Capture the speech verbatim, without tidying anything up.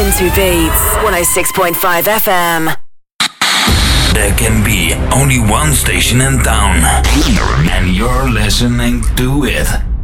Into Beats, one oh six point five F M. There can be only one station in town, and you're listening to it.